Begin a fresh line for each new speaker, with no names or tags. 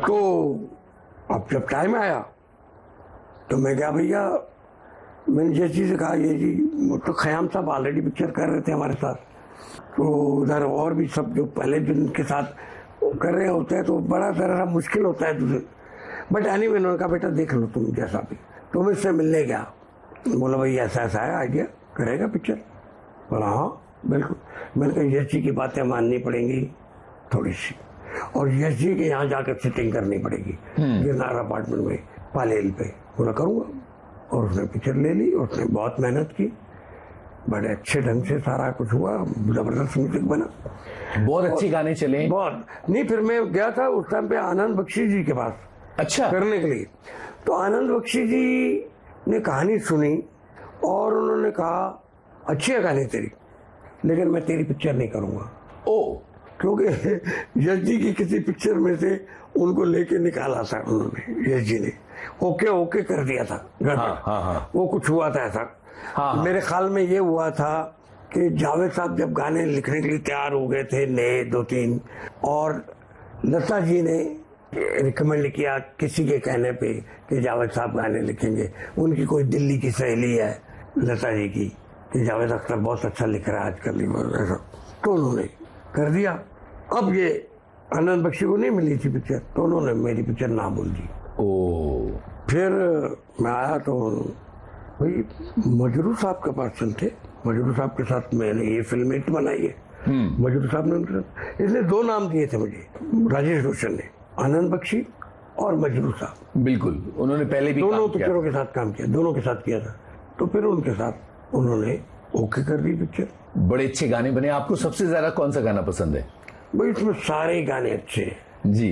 तो अब जब टाइम आया तो मैं क्या भैया, मैंने जैसी से कहा ये जी, तो खयाम साहब ऑलरेडी पिक्चर कर रहे थे हमारे साथ, तो उधर और भी सब जो पहले जिनके साथ कर रहे होते हैं तो बड़ा ज़रा मुश्किल होता है तुझे। बट एनीवे उन्होंने कहा बेटा देख लो तुम जैसा भी। तो मैं इससे मिलने गया, बोला भाई ऐसा ऐसा है आइडिया, करेगा पिक्चर? बोला हाँ बिल्कुल। मैंने कहा यश जी की बातें माननी पड़ेंगी थोड़ी सी, और यश जी के यहाँ जाकर सेटिंग करनी पड़ेगी गिरनार अपार्टमेंट में पालेल पे। बोला करूँगा, और उसने पिक्चर ले ली, उसने बहुत मेहनत की, बड़े अच्छे ढंग से सारा कुछ हुआ, जबरदस्त म्यूजिक बना,
बहुत अच्छे गाने चले।
बहुत नहीं, फिर मैं गया था उस टाइम पे आनंद बख्शी जी के पास
अच्छा
करने के लिए। तो आनंद बख्शी जी ने कहानी सुनी और उन्होंने कहा अच्छी है कहानी तेरी, लेकिन मैं तेरी पिक्चर नहीं करूंगा।
ओ,
क्योंकि यश जी की किसी पिक्चर में से उनको लेके निकाला था उन्होंने, यश जी ने ओके ओके कर दिया था।
हाँ।
वो कुछ हुआ था ऐसा।
हाँ।
मेरे ख्याल में ये हुआ था कि जावेद साहब जब गाने लिखने के लिए तैयार हो गए थे नए 2-3, और लता जी ने रिकमेंड किया किसी के कहने पे कि जावेद साहब गाने लिखेंगे। उनकी कोई दिल्ली की सहेली है लता जी की कि जावेद अख्तर बहुत अच्छा लिख रहा है आजकल, ऐसा, तो उन्होंने कर दिया। अब ये आनंद बख्शी को नहीं मिली थी पिक्चर, तो उन्होंने मेरी पिक्चर ना बोल दी।
ओ,
फिर मैं आया तो भाई मजरू साहब के पास चलते, मजरू साहब के साथ मैंने ये फिल्म हिट बनाई है। मजरू साहब ने, इसने 2 नाम दिए थे मुझे, राजेश रोशन ने, आनंद बख्शी और मजरू साहब।
बिल्कुल, उन्होंने पहले भी
दोनों पिक्चरों के साथ काम किया, दोनों के साथ किया था। तो फिर उनके साथ उन्होंने ओके कर दी पिक्चर।
बड़े अच्छे गाने बने। आपको सबसे ज्यादा कौन सा गाना पसंद है?
भाई इसमें सारे गाने अच्छे हैं
जी।